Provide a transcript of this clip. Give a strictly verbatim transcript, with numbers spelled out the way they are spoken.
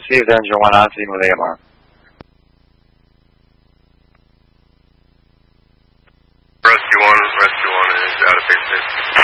Received engine one on scene with A M R. Rescue one, Rescue one is out of base station.